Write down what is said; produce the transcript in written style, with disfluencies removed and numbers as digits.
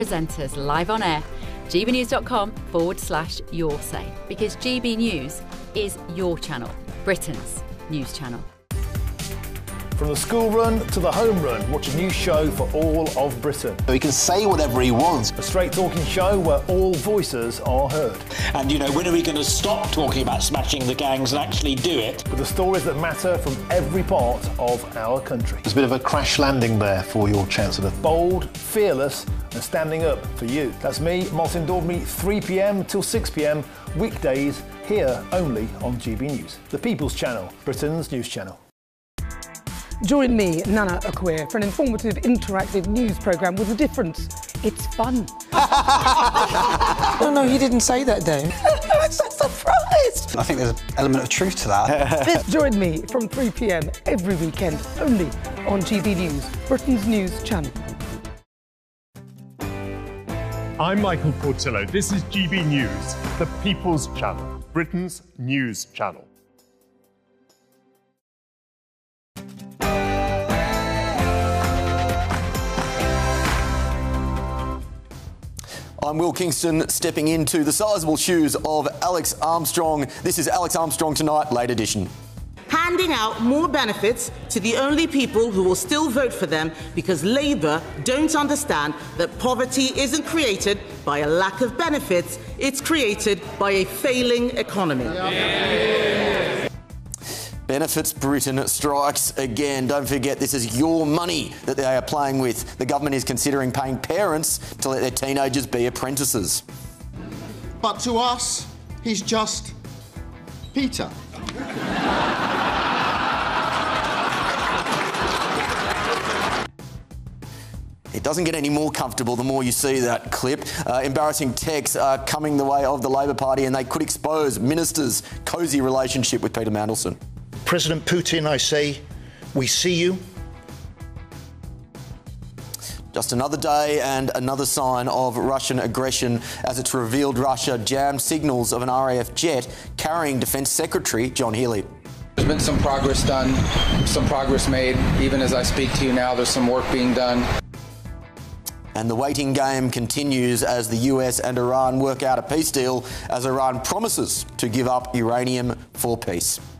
Presenters live on air, gbnews.com/your say, because GB News is your channel, Britain's news channel. From the school run to the home run, watch a new show for all of Britain. So he can say whatever he wants. A straight talking show where all voices are heard. And, when are we going to stop talking about smashing the gangs and actually do it? With the stories that matter from every part of our country. There's a bit of a crash landing there for your Chancellor. Bold, fearless and standing up for you. That's me, Martin Daubney, 3 p.m. till 6 p.m, weekdays, here only on GB News. The People's Channel, Britain's news channel. Join me, Nana Akua, for an informative, interactive news programme with a difference. It's fun. No, you didn't say that, Dave. I'm so surprised. I think there's an element of truth to that. Join me from 3 p.m. every weekend, only on GB News, Britain's news channel. I'm Michael Portillo. This is GB News, the People's Channel, Britain's news channel. I'm Will Kingston, stepping into the sizable shoes of Alex Armstrong. This is Alex Armstrong Tonight, late edition. Handing out more benefits to the only people who will still vote for them because Labour don't understand that poverty isn't created by a lack of benefits, it's created by a failing economy. Benefits Britain strikes again. Don't forget, this is your money that they are playing with. The government is considering paying parents to let their teenagers be apprentices. But to us, he's just Peter. It doesn't get any more comfortable the more you see that clip. Embarrassing texts are coming the way of the Labor Party, and they could expose ministers' cosy relationship with Peter Mandelson. President Putin, I say, we see you. Just another day and another sign of Russian aggression as it's revealed Russia jammed signals of an RAF jet carrying Defence Secretary John Healey. There's been some progress done, some progress made. Even as I speak to you now, there's some work being done. And the waiting game continues as the US and Iran work out a peace deal as Iran promises to give up uranium for peace.